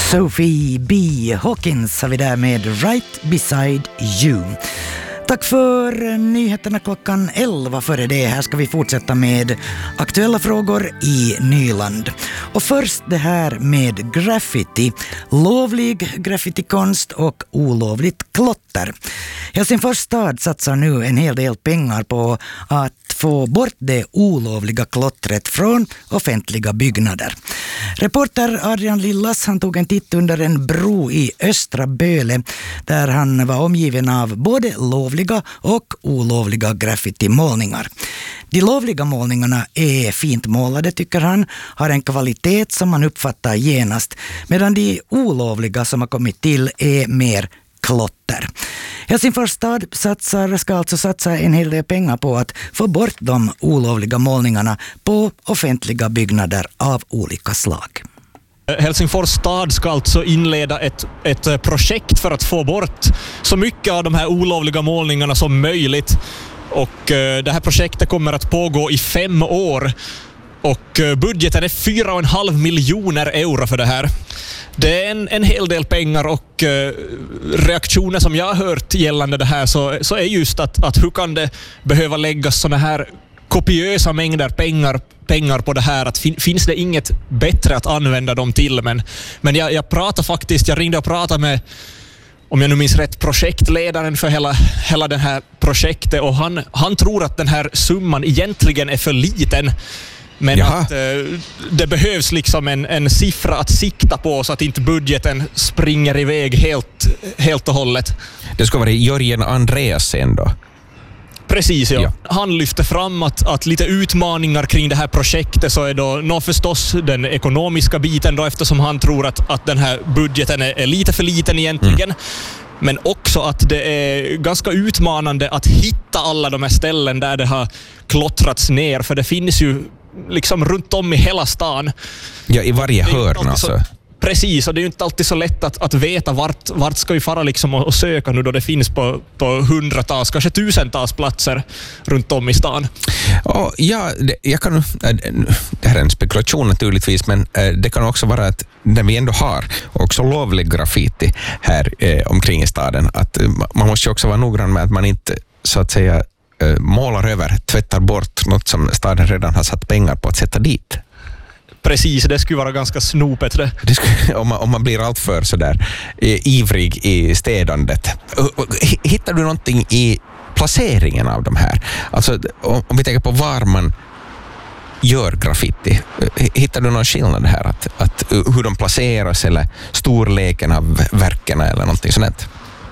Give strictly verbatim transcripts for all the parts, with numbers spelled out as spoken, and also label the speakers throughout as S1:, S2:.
S1: Sophie B. Hawkins har vi där med Right Beside You. Tack för nyheterna klockan elva före det. Här ska vi fortsätta med aktuella frågor i Nyland. Och först det här med graffiti. Lovlig graffitikonst och olovligt klotter. Helsingfors stad satsar nu en hel del pengar på att få bort det olovliga klottret från offentliga byggnader. Reporter Adrian Lillas han tog en titt under en bro i Östra Böle där han var omgiven av både lovliga och olovliga graffitimålningar. De lovliga målningarna är fint målade tycker han, har en kvalitet som man uppfattar genast, medan de olovliga som har kommit till är mer klotter. Helsingfors stad satsar, ska alltså satsa en hel del pengar på att få bort de olovliga målningarna på offentliga byggnader av olika slag.
S2: Helsingfors stad ska alltså inleda ett, ett projekt för att få bort så mycket av de här olovliga målningarna som möjligt. Och eh, det här projektet kommer att pågå i fem år. Och eh, budgeten är fyra och en halv miljoner euro för det här. Det är en, en hel del pengar och eh, reaktioner som jag har hört gällande det här så, så är just att, att hur kan det behöva läggas såna här kopiösa mängder pengar, pengar på det här, att fin, finns det inget bättre att använda dem till, men, men jag, jag pratade faktiskt, jag ringde och pratade med, om jag nu minns rätt, projektledaren för hela, hela det här projektet och han, han tror att den här summan egentligen är för liten. Men Jaha. att eh, det behövs liksom en, en siffra att sikta på så att inte budgeten springer iväg helt, helt och hållet.
S3: Det ska vara Jörgen Andreasen då?
S2: Precis, ja.
S3: ja.
S2: Han lyfter fram att, att lite utmaningar kring det här projektet så är då nå förstås den ekonomiska biten då, eftersom han tror att, att den här budgeten är, är lite för liten egentligen. Mm. Men också att det är ganska utmanande att hitta alla de här ställen där det har klottrats ner, för det finns ju liksom runt om i hela stan.
S3: Ja, i varje hörn alltså.
S2: Precis, och det är ju inte alltid så lätt att, att veta vart, vart ska vi fara liksom och, och söka nu då det finns på, på hundratals, kanske tusentals platser runt om i stan.
S3: Oh, ja, det, jag kan, det här är en spekulation naturligtvis, men det kan också vara att när vi ändå har också lovlig graffiti här eh, omkring i staden, att man måste ju också vara noggrann med att man inte så att säga målar över, tvättar bort något som staden redan har satt pengar på att sätta dit.
S2: Precis, det skulle vara ganska snopet det.
S3: det skulle, om, man, om man blir allt för sådär eh, ivrig i städandet. Hittar du någonting i placeringen av de här? Alltså om, om vi tänker på var man gör graffiti, hittar du någon skillnad här? Att, att, hur de placeras eller storleken av verken eller någonting sånt?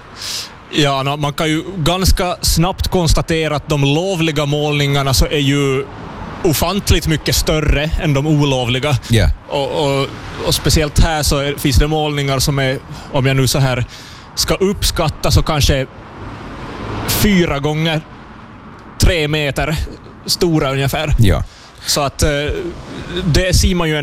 S2: Ja, no, man kan ju ganska snabbt konstatera att de lovliga målningarna så är ju ofantligt mycket större än de olovliga.
S3: Yeah.
S2: Och, och, och speciellt här så är, finns det målningar som är, om jag nu så här ska uppskatta, så kanske fyra gånger tre meter stora ungefär.
S3: Ja.
S2: Så att det ser man ju en